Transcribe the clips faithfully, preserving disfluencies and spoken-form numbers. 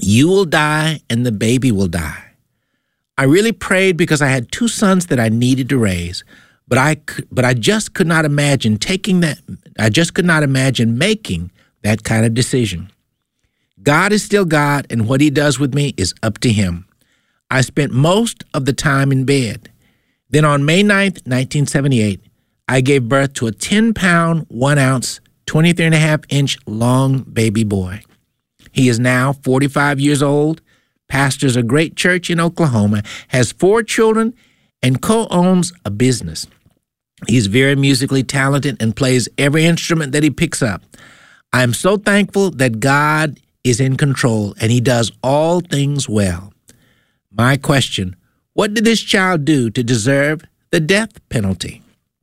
You will die and the baby will die. I really prayed because I had two sons that I needed to raise, but I but I just could not imagine taking that. I just could not imagine making that kind of decision. God is still God, and what he does with me is up to him. I spent most of the time in bed. Then on May ninth, nineteen seventy-eight, I gave birth to a ten-pound, one-ounce, twenty-three and a half inch long baby boy. He is now forty-five years old, pastors a great church in Oklahoma, has four children, and co-owns a business. He's very musically talented and plays every instrument that he picks up. I am so thankful that God is in control and he does all things well. My question, what did this child do to deserve the death penalty?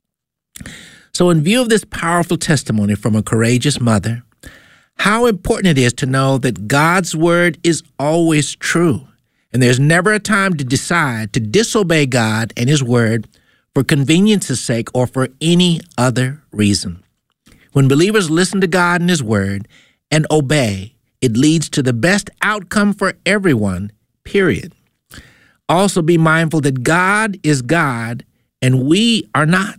So in view of this powerful testimony from a courageous mother, how important it is to know that God's word is always true, and there's never a time to decide to disobey God and his word for convenience's sake or for any other reason. When believers listen to God and his word and obey, it leads to the best outcome for everyone, period. Also be mindful that God is God and we are not.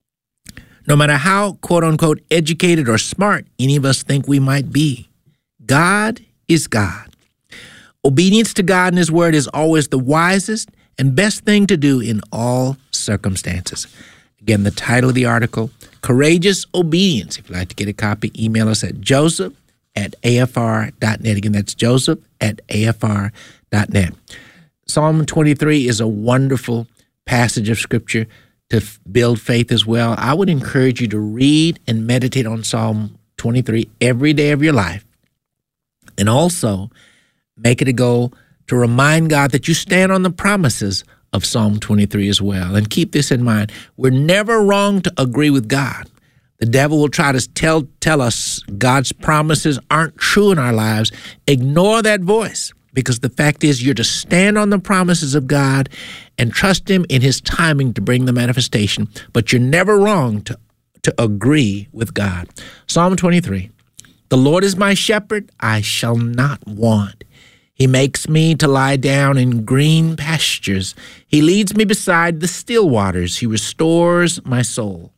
No matter how, quote-unquote, educated or smart any of us think we might be, God is God. Obedience to God and his word is always the wisest and best thing to do in all circumstances. Again, the title of the article, Courageous Obedience. If you'd like to get a copy, email us at joseph at a f r dot net. Again, that's joseph at a f r dot net. Psalm twenty-three is a wonderful passage of Scripture to f- build faith as well. I would encourage you to read and meditate on Psalm twenty-three every day of your life. And also make it a goal to remind God that you stand on the promises of Psalm twenty-three as well. And keep this in mind. We're never wrong to agree with God. The devil will try to tell, tell us God's promises aren't true in our lives. Ignore that voice, because the fact is you're to stand on the promises of God and trust him in his timing to bring the manifestation. But you're never wrong to, to agree with God. Psalm twenty-three, the Lord is my shepherd, I shall not want. He makes me to lie down in green pastures. He leads me beside the still waters. He restores my soul.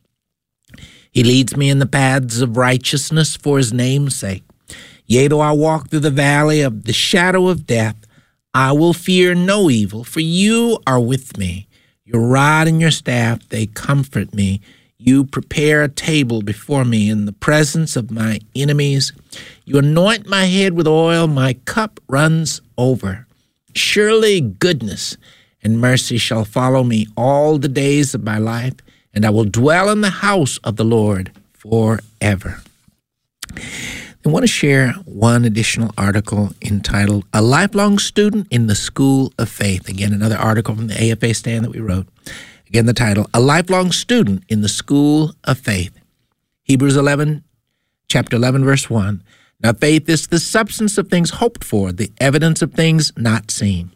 He leads me in the paths of righteousness for his name's sake. Yea, though I walk through the valley of the shadow of death, I will fear no evil, for you are with me. Your rod and your staff, they comfort me. You prepare a table before me in the presence of my enemies. You anoint my head with oil, my cup runs over. Surely goodness and mercy shall follow me all the days of my life, and I will dwell in the house of the Lord forever. I want to share one additional article entitled, A Lifelong Student in the School of Faith. Again, another article from the A F A stand that we wrote. Again, the title, A Lifelong Student in the School of Faith. Hebrews eleven, chapter eleven, verse one. Now faith is the substance of things hoped for, the evidence of things not seen.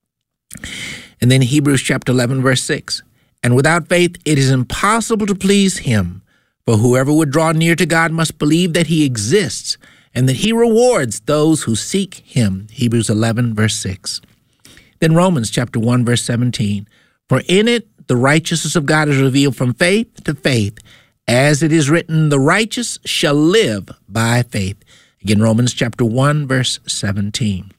And then Hebrews chapter eleven, verse six. And without faith it is impossible to please him. For whoever would draw near to God must believe that he exists and that he rewards those who seek him. Hebrews eleven, verse six. Then Romans chapter one, verse seventeen. For in it the righteousness of God is revealed from faith to faith, as it is written, the righteous shall live by faith. Again, Romans chapter one, verse seventeen.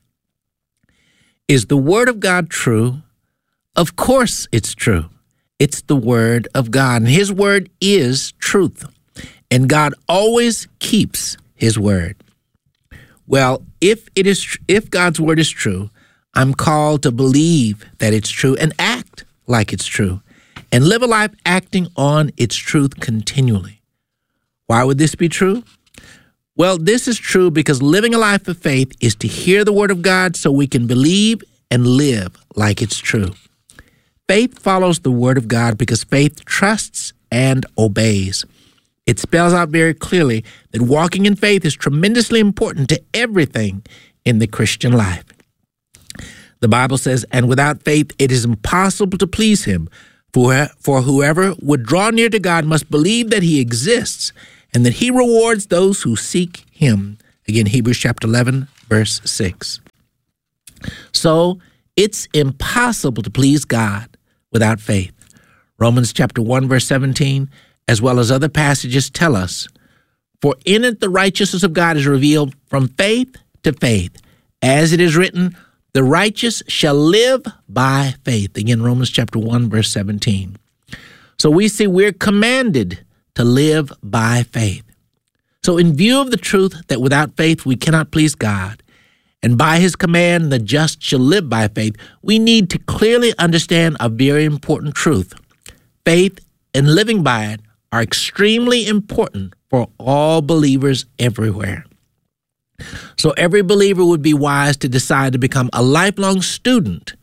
Is the word of God true? Of course it's true. It's the word of God, and his word is truth, and God always keeps his word. Well, if it is, if God's word is true, I'm called to believe that it's true and act like it's true, and live a life acting on its truth continually. Why would this be true? Well, this is true because living a life of faith is to hear the word of God so we can believe and live like it's true. Faith follows the word of God because faith trusts and obeys. It spells out very clearly that walking in faith is tremendously important to everything in the Christian life. The Bible says, and without faith it is impossible to please him, for, for whoever would draw near to God must believe that he exists and that he rewards those who seek him. Again, Hebrews chapter eleven, verse six. So it's impossible to please God without faith. Romans chapter one, verse seventeen, as well as other passages tell us, for in it the righteousness of God is revealed from faith to faith. As it is written, the righteous shall live by faith. Again, Romans chapter one, verse seventeen. So we see we're commanded to live by faith. So in view of the truth that without faith we cannot please God, and by his command the just shall live by faith, we need to clearly understand a very important truth. Faith and living by it are extremely important for all believers everywhere. So every believer would be wise to decide to become a lifelong student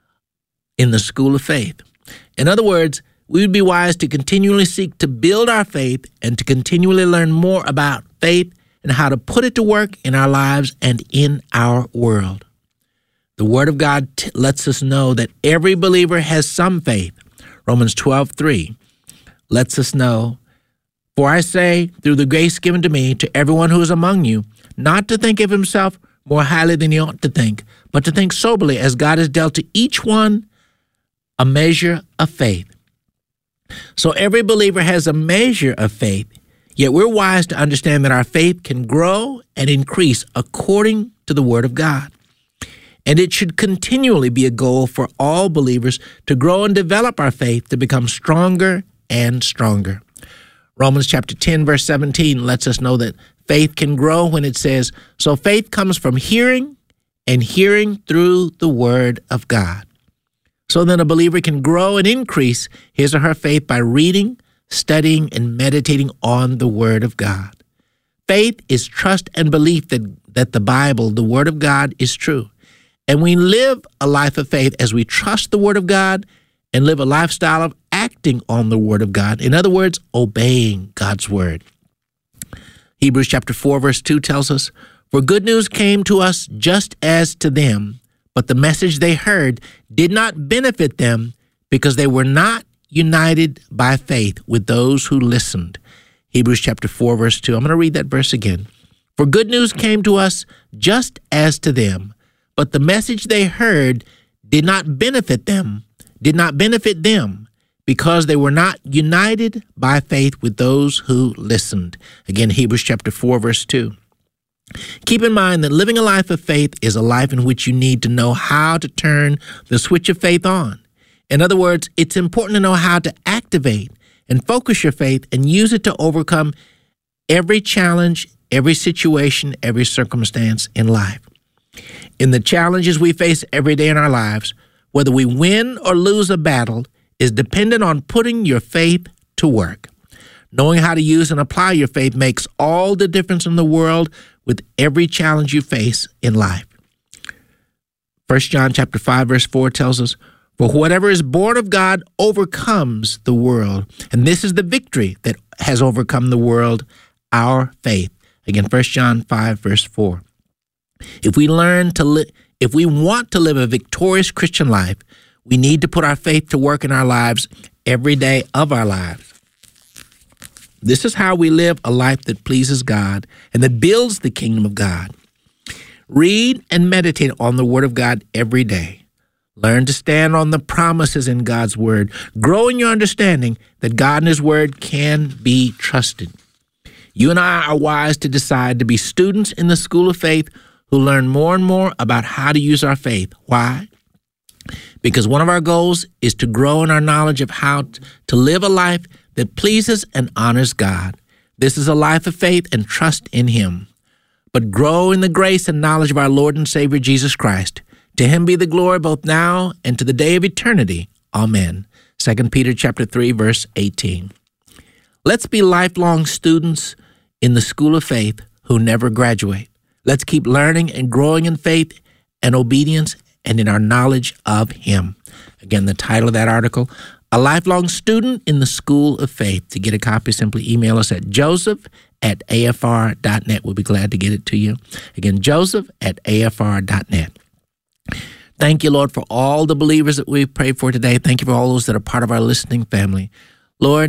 in the school of faith. In other words, we would be wise to continually seek to build our faith and to continually learn more about faith and how to put it to work in our lives and in our world. The Word of God t- lets us know that every believer has some faith. Romans twelve three lets us know, for I say, through the grace given to me, to everyone who is among you, not to think of himself more highly than he ought to think, but to think soberly, as God has dealt to each one a measure of faith. So every believer has a measure of faith, yet we're wise to understand that our faith can grow and increase according to the Word of God. And it should continually be a goal for all believers to grow and develop our faith to become stronger and stronger. Romans chapter ten, verse seventeen lets us know that faith can grow when it says, so faith comes from hearing, and hearing through the Word of God. So then a believer can grow and increase his or her faith by reading, studying, and meditating on the Word of God. Faith is trust and belief that, that the Bible, the Word of God, is true. And we live a life of faith as we trust the Word of God and live a lifestyle of acting on the Word of God. In other words, obeying God's Word. Hebrews chapter four, verse two tells us, for good news came to us just as to them, but the message they heard did not benefit them because they were not united by faith with those who listened. Hebrews chapter four, verse two. I'm going to read that verse again. For good news came to us just as to them, but the message they heard did not benefit them, did not benefit them because they were not united by faith with those who listened. Again, Hebrews chapter four, verse two. Keep in mind that living a life of faith is a life in which you need to know how to turn the switch of faith on. In other words, it's important to know how to activate and focus your faith and use it to overcome every challenge, every situation, every circumstance in life. In the challenges we face every day in our lives, whether we win or lose a battle is dependent on putting your faith to work. Knowing how to use and apply your faith makes all the difference in the world with every challenge you face in life. First John chapter five, verse four tells us, for whatever is born of God overcomes the world. And this is the victory that has overcome the world, our faith. Again, First John five, verse four. If we learn to li- if we want to live a victorious Christian life, we need to put our faith to work in our lives every day of our lives. This is how we live a life that pleases God and that builds the kingdom of God. Read and meditate on the Word of God every day. Learn to stand on the promises in God's Word. Grow in your understanding that God and His Word can be trusted. You and I are wise to decide to be students in the school of faith who learn more and more about how to use our faith. Why? Because one of our goals is to grow in our knowledge of how to live a life that pleases and honors God. This is a life of faith and trust in Him. But grow in the grace and knowledge of our Lord and Savior Jesus Christ. To Him be the glory both now and to the day of eternity. Amen. Second Peter chapter three, verse eighteen. Let's be lifelong students in the school of faith who never graduate. Let's keep learning and growing in faith and obedience and in our knowledge of Him. Again, the title of that article, A Lifelong Student in the School of Faith. To get a copy, simply email us at joseph at a f r dot net. We'll be glad to get it to you. Again, joseph at a f r dot net. Thank you, Lord, for all the believers that we've prayed for today. Thank you for all those that are part of our listening family. Lord,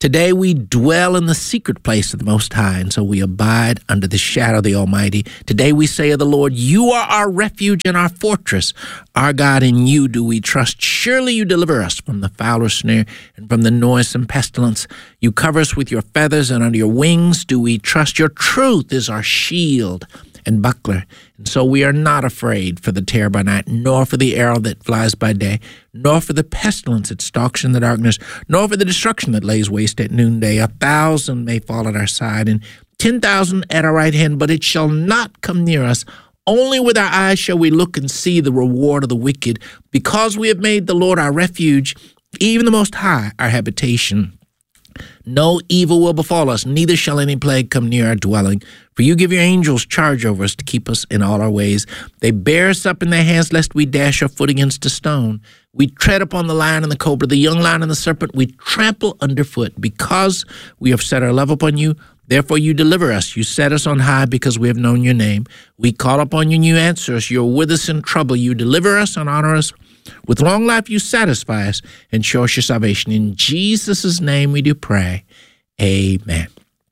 Today we dwell in the secret place of the Most High, and so we abide under the shadow of the Almighty. Today we say of the Lord, you are our refuge and our fortress. Our God, in you do we trust. Surely you deliver us from the fowler's snare and from the noisome pestilence. You cover us with your feathers, and under your wings do we trust. Your truth is our shield and buckler. And so we are not afraid for the terror by night, nor for the arrow that flies by day, nor for the pestilence that stalks in the darkness, nor for the destruction that lays waste at noonday. A thousand may fall at our side, and ten thousand at our right hand, but it shall not come near us. Only with our eyes shall we look and see the reward of the wicked, because we have made the Lord our refuge, even the Most High our habitation. No evil will befall us, neither shall any plague come near our dwelling. For you give your angels charge over us to keep us in all our ways. They bear us up in their hands, lest we dash our foot against a stone. We tread upon the lion and the cobra, the young lion and the serpent. We trample underfoot, because we have set our love upon you. Therefore you deliver us. You set us on high, because we have known your name. We call upon you, and you answer us. You are with us in trouble. You deliver us and honor us. With long life you satisfy us and show us your salvation. In Jesus' name we do pray. Amen.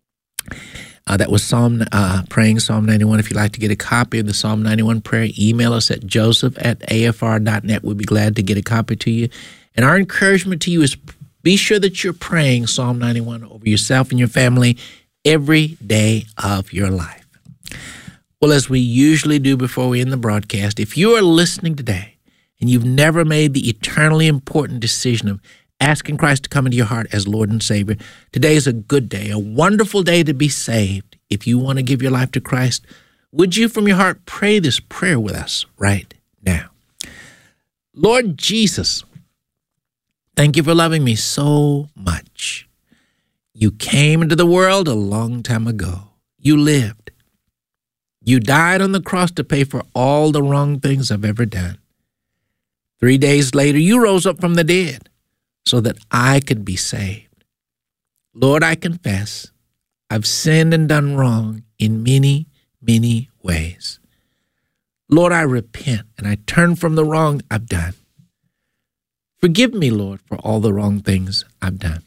Uh, that was Psalm uh, praying Psalm ninety-one. If you'd like to get a copy of the Psalm ninety-one prayer, email us at joseph at a f r dot net. We'd be glad to get a copy to you. And our encouragement to you is be sure that you're praying Psalm ninety-one over yourself and your family every day of your life. Well, as we usually do before we end the broadcast, if you are listening today and you've never made the eternally important decision of asking Christ to come into your heart as Lord and Savior, today is a good day, a wonderful day to be saved. If you want to give your life to Christ, would you from your heart pray this prayer with us right now? Lord Jesus, thank you for loving me so much. You came into the world a long time ago. You lived. You died on the cross to pay for all the wrong things I've ever done. Three days later, you rose up from the dead so that I could be saved. Lord, I confess I've sinned and done wrong in many, many ways. Lord, I repent and I turn from the wrong I've done. Forgive me, Lord, for all the wrong things I've done.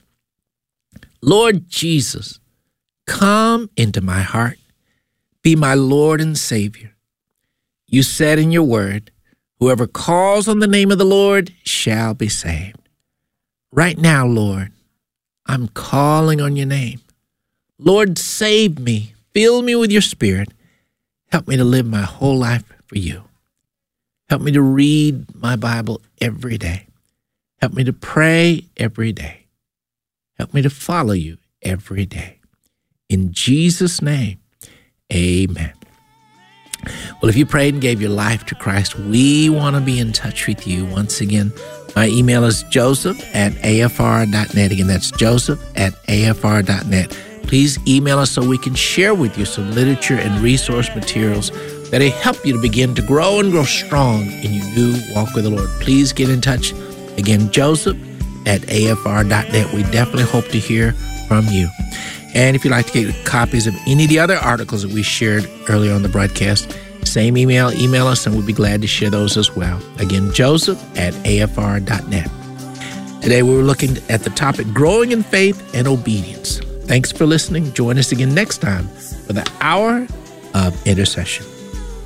Lord Jesus, come into my heart. Be my Lord and Savior. You said in your word, whoever calls on the name of the Lord shall be saved. Right now, Lord, I'm calling on your name. Lord, save me. Fill me with your Spirit. Help me to live my whole life for you. Help me to read my Bible every day. Help me to pray every day. Help me to follow you every day. In Jesus' name, amen. Well, if you prayed and gave your life to Christ, we want to be in touch with you. Once again, my email is joseph at a f r dot net. Again, that's joseph at a f r dot net. Please email us so we can share with you some literature and resource materials that will help you to begin to grow and grow strong in your new walk with the Lord. Please get in touch. Again, joseph at a f r dot net. We definitely hope to hear from you. And if you'd like to get copies of any of the other articles that we shared earlier on the broadcast, same email, email us, and we'd be glad to share those as well. Again, joseph at a f r dot net. Today we were looking at the topic, growing in faith and obedience. Thanks for listening. Join us again next time for the Hour of Intercession.